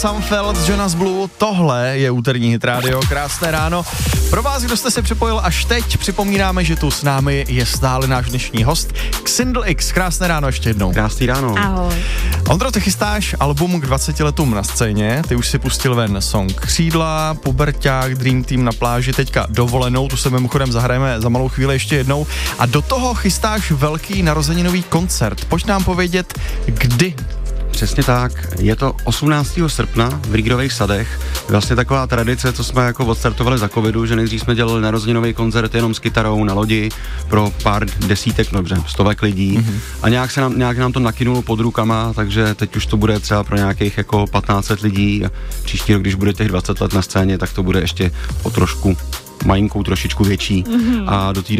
Sunfeld, Jonas Blue, tohle je úterní Hit Radio, krásné ráno. Pro vás, kdo jste se připojil až teď, připomínáme, že tu s námi je stále náš dnešní host Xindl X. Krásné ráno ještě jednou. Krásný ráno. Ahoj. Ondro, ty chystáš album k 20 letům na scéně, ty už si pustil ven song Křídla, Puberťák, Dream Team na pláži, teďka Dovolenou, tu se mimochodem zahrajeme za malou chvíli ještě jednou a do toho chystáš velký narozeninový koncert. Pojď nám povědět, kdy? Přesně tak, je to 18. srpna v Rígrových sadech, vlastně taková tradice, co jsme jako odstartovali za covidu, že nejdřív jsme dělali narozeninový koncert jenom s kytarou na lodi pro pár desítek, dobře, stovek lidí a nějak nám to nakynulo pod rukama, takže teď už to bude třeba pro nějakých jako 1500 lidí a příští rok, když bude těch 20 let na scéně, tak to bude ještě o trošku malinkou, trošičku větší a do té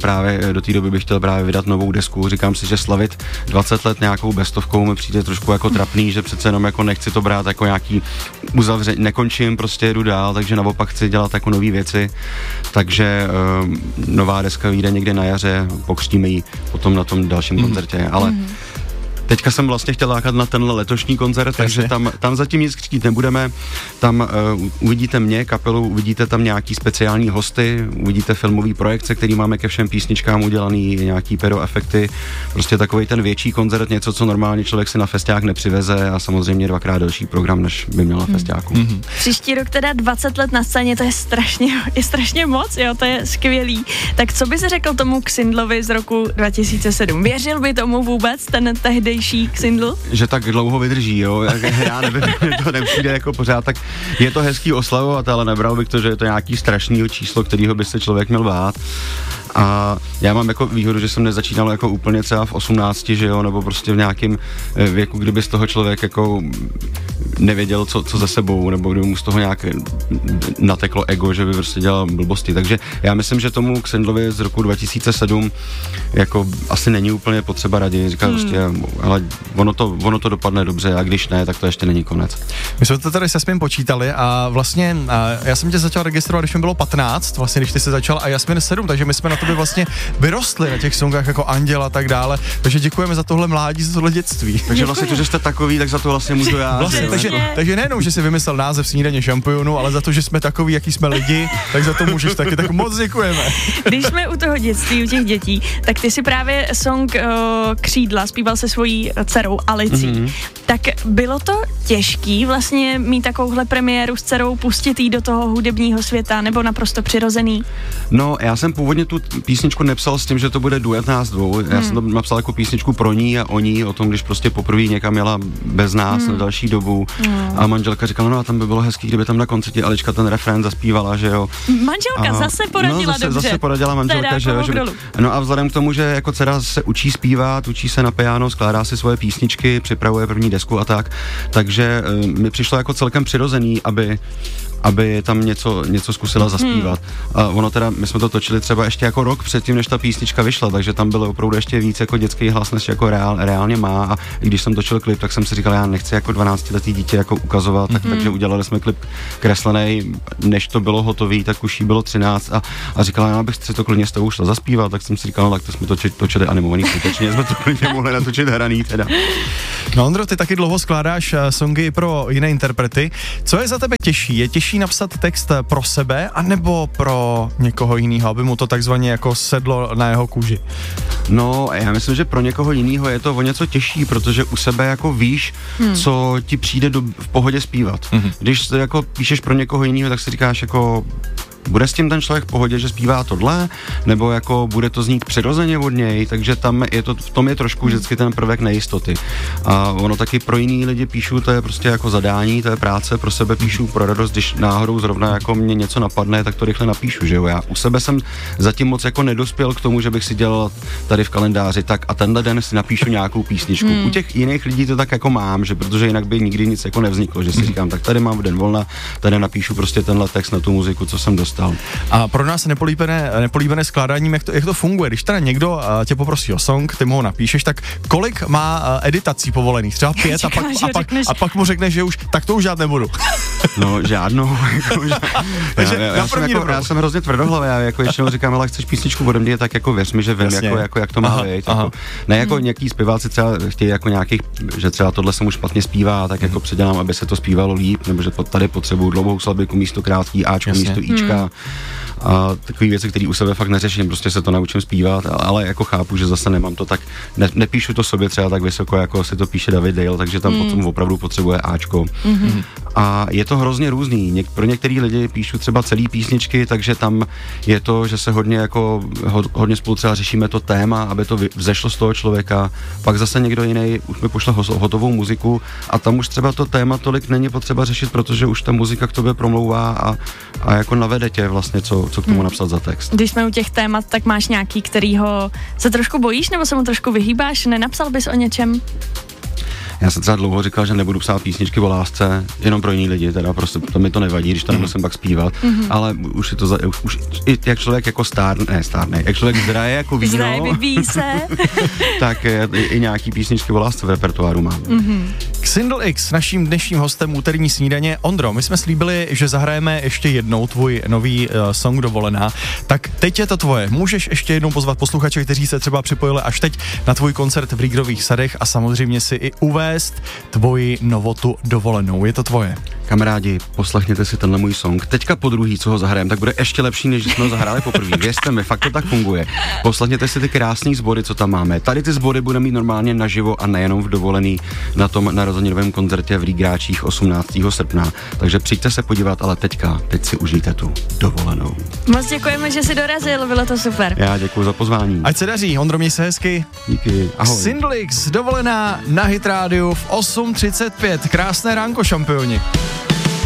doby bych chtěl právě vydat novou desku. Říkám si, že slavit 20 let nějakou bestovkou mi přijde trošku jako trapný, že přece jenom jako nechci to brát jako nějaký uzavření, nekončím, prostě jedu dál, takže naopak chci dělat jako nový věci, takže nová deska vyjde někde na jaře, pokřtíme ji potom na tom dalším koncertě, ale teďka jsem vlastně chtěl lákat na tenhle letošní koncert, takže tam zatím nic křtít nebudeme, tam uvidíte mě, kapelu, uvidíte tam nějaký speciální hosty, uvidíte filmový projekce, který máme ke všem písničkám udělaný, nějaký pedoefekty, prostě takovej ten větší koncert, něco, co normálně člověk si na festiák nepřiveze a samozřejmě dvakrát delší program, než by měl na festiáku. Příští rok teda 20 let na scéně, to je strašně moc, jo, to je skvělý. Tak co bys řekl tomu Xindlovi z roku 2007? Věřil by tomu vůbec ten tehdy Xindl? Že tak dlouho vydrží, jo, já nevím, to nepřijde jako pořád, tak je to hezký oslavovat, ale nebral bych to, že je to nějaký strašný číslo, kterýho by se člověk měl bát. A já mám jako výhodu, že jsem nezačínal jako úplně třeba v 18, že jo, nebo prostě v nějakém věku, kdyby z toho člověk jako nevěděl, co za sebou, nebo kdyby mu z toho nějak nateklo ego, že by prostě dělal blbosti. Takže já myslím, že tomu Xindlovi z roku 2007 jako asi není úplně potřeba radit. Říká prostě, ale ono to dopadne dobře a když ne, tak to ještě není konec. My jsme to tady se Jasmin počítali a vlastně já jsem tě začal registrovat, když mi bylo 15, vlastně když ty se začal a Jasmin 7, takže my jsme na tobě vlastně vyrostli na těch songách jako Anděl a tak dále, takže děkujeme za tohle mládí, za tohle dětství. Takže vlastně to, že jste takový, tak za to vlastně můžu já. Vlastně, takže nejenom, že jsi vymyslel název Snídaně šampionu, ale za to, že jsme takový, jaký jsme lidi, tak za to můžeš taky, tak moc děkujeme. Když jsme u toho dětství, u těch dětí, tak ty si právě song Křídla zpíval se svojí dcerou Alicí. Tak bylo to těžký vlastně mít takovouhle premiéru s dcerou, pustit jí do toho hudebního světa, nebo naprosto přirozený? No, já jsem původně tu písničku nepsal s tím, že to bude duet nás dvou. Já jsem to napsal jako písničku pro ní a o ní, o tom, když prostě poprvé někam jela bez nás na další dobu. A manželka říkala, no a tam by bylo hezký, kdyby tam na koncertě Alička ten refrén zaspívala, že jo. Manželka zase poradila dobře. Zase poradila manželka, že jo. No a vzhledem k tomu, že jako dcera se učí zpívat, učí se na piano, skládá si svoje písničky, připravuje první desku a tak, takže mi přišlo jako celkem přirozený, aby tam něco zkusila zaspívat. A ono teda, my jsme to točili třeba ještě jako rok předtím, než ta písnička vyšla, takže tam bylo opravdu ještě víc jako dětský hlas, než jako reálně má a když jsem točil klip, tak jsem si říkal, já nechci jako 12letý dítě jako ukazovat, takže udělali jsme klip kreslený, než to bylo hotový, tak už jí bylo 13 a říkala, já bych si to klidně s tou šla zaspívat, tak jsem si říkal, no tak to jsme točili animovaný, skutečně jsme to klidně mohli natočit hraný teda. No Ondro, ty taky dlouho skládáš songy pro jiné interprety. Co je za tebe těžší? Je těžší napsat text pro sebe, anebo pro někoho jiného, aby mu to takzvaně jako sedlo na jeho kůži? No, já myslím, že pro někoho jiného je to o něco těžší, protože u sebe jako víš, co ti přijde v pohodě zpívat. Když jako píšeš pro někoho jiného, tak si říkáš jako bude s tím ten člověk v pohodě, že zpívá tohle, nebo jako bude to znít přirozeně od něj, takže tam je to, v tom je trošku vždycky ten prvek nejistoty. A ono taky pro jiný lidi píšu, to je prostě jako zadání, to je práce, pro sebe píšu pro radost, když náhodou zrovna jako mě něco napadne, tak to rychle napíšu, že jo. Já u sebe jsem zatím moc jako nedospěl k tomu, že bych si dělal tady v kalendáři tak a tenhle den si napíšu nějakou písničku. U těch jiných lidí to tak jako mám, že protože jinak by nikdy nic jako nevzniklo, že si říkám, tak tady mám den volna, tady napíšu prostě tenhle text na tu muziku, co jsem dostal. A pro nás nepolíbené skládáním, jak to funguje? Když teda někdo tě poprosí o song, ty mu ho napíšeš, tak kolik má editací povolených? Třeba 5 a pak mu řekneš, že už tak to už dělat nebudu. No, žádnou. Já jsem hrozně tvrdohlavý, já jako většinou říkám, ale chceš písničku ode mě, tak jako věř mi, že vím, jak to má být. Jako. Ne jako nějaký zpěváci třeba chtějí jako nějakých, že třeba tohle se mu špatně zpívá, tak jako předělám, aby se to zpívalo líp, nebo že tady potřebuju dlouhou slabiku místo krátký Ačko místo Ička. A takové věci, které u sebe fakt neřeším, prostě se to naučím zpívat, ale jako chápu, že zase nemám to tak, nepíšu to sobě třeba tak vysoko, jako si to píše David Dale, takže tam potom opravdu potřebuje Ačko. A je to hrozně různý. Pro některý lidi píšu třeba celý písničky, takže tam je to, že se hodně spolu třeba řešíme to téma, aby to vzešlo z toho člověka. Pak zase někdo jiný už mi pošle hotovou muziku a tam už třeba to téma tolik není potřeba řešit, protože už ta muzika k tobě promlouvá a jako navede tě vlastně, co k tomu napsat za text. Když jsme u těch témat, tak máš nějaký, kterýho se trošku bojíš nebo se mu trošku vyhýbáš? Nenapsal bys o něčem? Já jsem třeba dlouho říkal, že nebudu psát písničky o lásce, jenom pro jiný lidi, teda prostě to mi to nevadí, když to nemusím pak zpívat, ale už je to už jak člověk jako stárne, jak člověk zraje jako víno, vyvíjí se, tak i nějaký písničky o lásce v repertoáru mám. Xindl X, naším dnešním hostem úterní snídaně. Ondro, my jsme slíbili, že zahrajeme ještě jednou tvůj nový song Dovolená, tak teď je to tvoje. Můžeš ještě jednou pozvat posluchače, kteří se třeba připojili až teď na tvůj koncert v Rígrových sadech a samozřejmě si i uvést tvoji novotu Dovolenou. Je to tvoje. Kamarádi, poslechněte si tenhle můj song. Teďka po druhý, co ho zahrajem, tak bude ještě lepší, než jsme ho zahráli poprvé. Věřte mi, fakt to tak funguje. Poslechněte si ty krásný sbory, co tam máme. Tady ty sbory budeme mít normálně naživo a nejenom v Dovolený na tom narozeninovém koncertě v Rígráčích 18. srpna. Takže přijďte se podívat, ale teď si užijte tu Dovolenou. Moc děkujeme, že jsi dorazil, bylo to super. Já děkuji za pozvání. Ať se daří, Ondro, měj se hezky. Díky, ahoj. Xindl X, Dovolená na Hit rádiu v 8:35. Krásné ránko, šampioni.